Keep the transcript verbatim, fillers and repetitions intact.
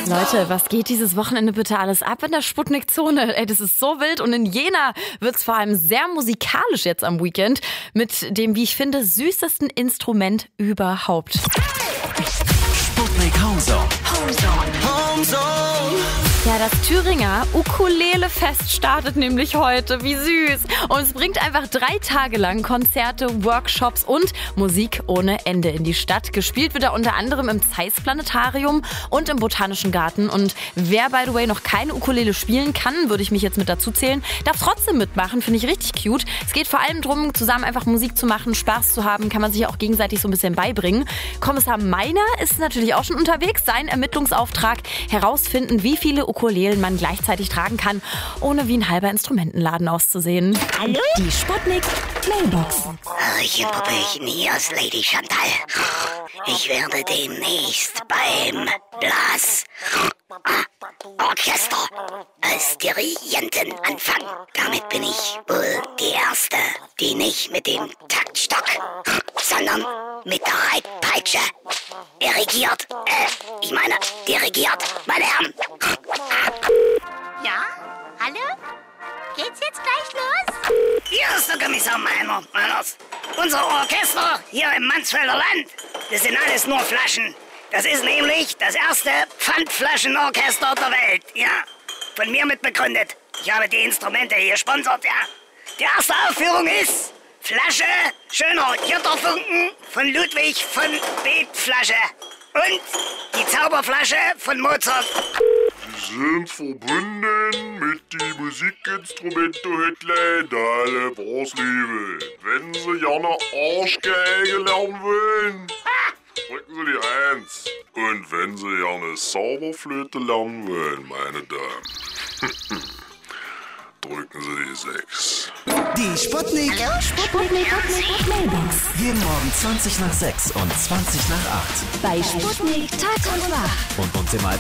Leute, was geht dieses Wochenende bitte alles ab in der Sputnik-Zone? Ey, das ist so wild und in Jena wird's vor allem sehr musikalisch jetzt am Weekend mit dem, wie ich finde, süßesten Instrument überhaupt. Sputnik Homezone. Homezone. Homezone. Ja, das Thüringer Ukulele-Fest startet nämlich heute. Wie süß. Und es bringt einfach drei Tage lang Konzerte, Workshops und Musik ohne Ende in die Stadt. Gespielt wird er unter anderem im Zeiss-Planetarium und im Botanischen Garten. Und wer, by the way, noch keine Ukulele spielen kann, würde ich mich jetzt mit dazu zählen, darf trotzdem mitmachen. Finde ich richtig cute. Es geht vor allem darum, zusammen einfach Musik zu machen, Spaß zu haben. Kann man sich auch gegenseitig so ein bisschen beibringen. Kommissar Meiner ist natürlich auch schon unterwegs. Sein Ermittlungsauftrag: herausfinden, wie viele Ukulelen man gleichzeitig tragen kann, ohne wie ein halber Instrumentenladen auszusehen. Hallo? Die Sputnik Mailbox. Hallöchen, Puppelchen, hier ist Lady Chantal. Ich werde demnächst beim Blas Orchester als Dirigentin anfangen. Damit bin ich wohl die Erste, die nicht mit dem Taktstock, sondern mit der Reitpeitsche dirigiert. Äh, ich meine, dirigiert, meine Herren. Ja? Hallo? Geht's jetzt gleich los? Hier ist der Kommissar Meiner, Meiners. Unser Orchester hier im Mansfelder Land, das sind alles nur Flaschen. Das ist nämlich das erste Pfandflaschenorchester der Welt, ja. Von mir mitbegründet. Ich habe die Instrumente hier gesponsert, ja. Die erste Aufführung ist Flasche, schöner Jotterfunken von Ludwig von Beetflasche. Und die Zauberflasche von Mozart. Sie sind verbunden mit die Musikinstrumente Deine Brustliebe. Wenn Sie gerne Arschgeige lernen wollen, drücken Sie die eins. Und wenn Sie gerne Zauberflöte lernen wollen, meine Damen, drücken Sie die sechs. Die Sputnik. Hallo? Sputnik Mailbox. Jeden Morgen zwanzig nach sechs und zwanzig nach acht. Bei Sputnik Tag und Nacht. Und uns immer als